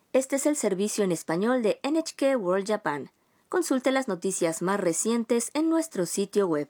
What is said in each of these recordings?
Este es el servicio en español de NHK World Japan. Consulte las noticias más recientes en nuestro sitio web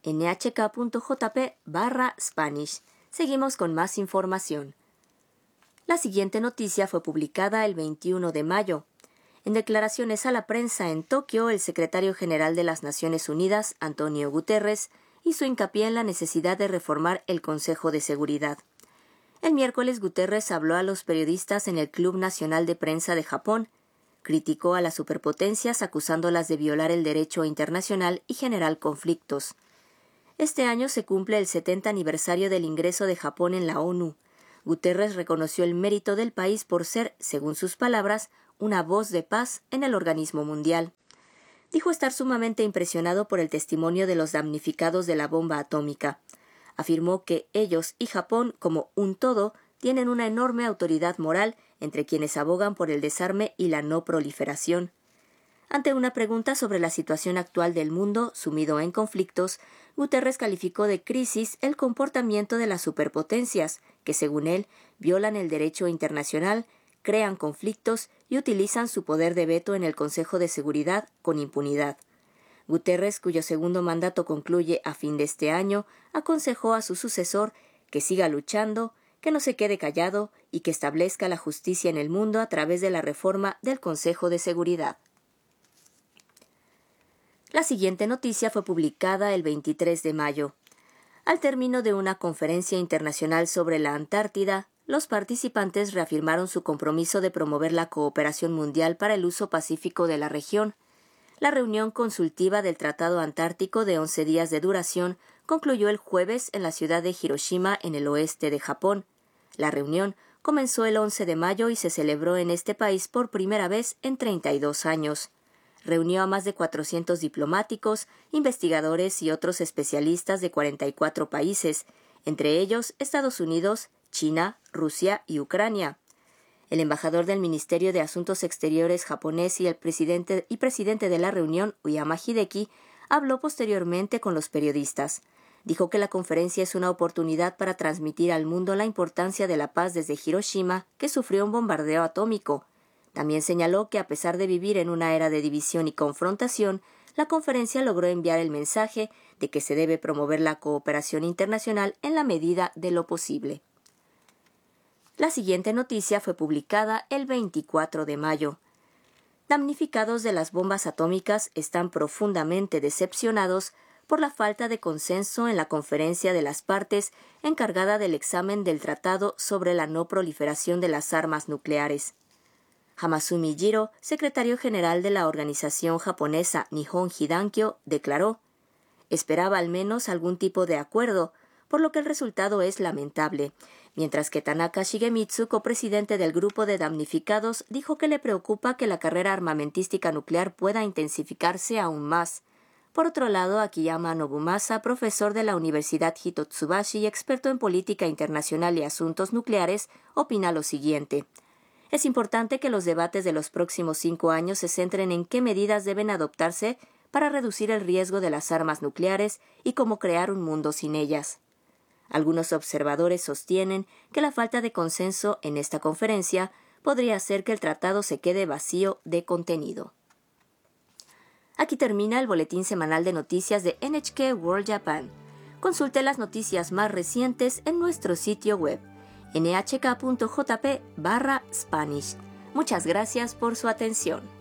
nhk.jp/Spanish. Seguimos con más información. La siguiente noticia fue publicada el 21 de mayo. En declaraciones a la prensa en Tokio, el secretario general de las Naciones Unidas, Antonio Guterres, hizo hincapié en la necesidad de reformar el Consejo de Seguridad. El miércoles, Guterres habló a los periodistas en el Club Nacional de Prensa de Japón. Criticó a las superpotencias acusándolas de violar el derecho internacional y generar conflictos. Este año se cumple el 70 aniversario del ingreso de Japón en la ONU. Guterres reconoció el mérito del país por ser, según sus palabras, una voz de paz en el organismo mundial. Dijo estar sumamente impresionado por el testimonio de los damnificados de la bomba atómica. Afirmó que ellos y Japón, como un todo, tienen una enorme autoridad moral entre quienes abogan por el desarme y la no proliferación. Ante una pregunta sobre la situación actual del mundo sumido en conflictos, Guterres calificó de crisis el comportamiento de las superpotencias, que según él violan el derecho internacional, crean conflictos y utilizan su poder de veto en el Consejo de Seguridad con impunidad. Guterres, cuyo segundo mandato concluye a fin de este año, aconsejó a su sucesor que siga luchando, que no se quede callado y que establezca la justicia en el mundo a través de la reforma del Consejo de Seguridad. La siguiente noticia fue publicada el 23 de mayo. Al término de una conferencia internacional sobre la Antártida, los participantes reafirmaron su compromiso de promover la cooperación mundial para el uso pacífico de la región. La reunión consultiva del Tratado Antártico de 11 días de duración concluyó el jueves en la ciudad de Hiroshima, en el oeste de Japón. La reunión comenzó el 11 de mayo y se celebró en este país por primera vez en 32 años. Reunió a más de 400 diplomáticos, investigadores y otros especialistas de 44 países, entre ellos Estados Unidos, China, Rusia y Ucrania. El embajador del Ministerio de Asuntos Exteriores japonés y presidente de la reunión, Uyama Hideki, habló posteriormente con los periodistas. Dijo que la conferencia es una oportunidad para transmitir al mundo la importancia de la paz desde Hiroshima, que sufrió un bombardeo atómico. También señaló que a pesar de vivir en una era de división y confrontación, la conferencia logró enviar el mensaje de que se debe promover la cooperación internacional en la medida de lo posible. La siguiente noticia fue publicada el 24 de mayo. Damnificados de las bombas atómicas están profundamente decepcionados por la falta de consenso en la conferencia de las partes encargada del examen del Tratado sobre la no proliferación de las armas nucleares. Hamasumi Jiro, secretario general de la organización japonesa Nihon Hidankyo, declaró: «Esperaba al menos algún tipo de acuerdo, por lo que el resultado es lamentable», mientras que Tanaka Shigemitsu, copresidente del grupo de damnificados, dijo que le preocupa que la carrera armamentística nuclear pueda intensificarse aún más. Por otro lado, Akiyama Nobumasa, profesor de la Universidad Hitotsubashi y experto en política internacional y asuntos nucleares, opina lo siguiente: «Es importante que los debates de los próximos 5 años se centren en qué medidas deben adoptarse para reducir el riesgo de las armas nucleares y cómo crear un mundo sin ellas». Algunos observadores sostienen que la falta de consenso en esta conferencia podría hacer que el tratado se quede vacío de contenido. Aquí termina el boletín semanal de noticias de NHK World Japan. Consulte las noticias más recientes en nuestro sitio web nhk.jp/Spanish. Muchas gracias por su atención.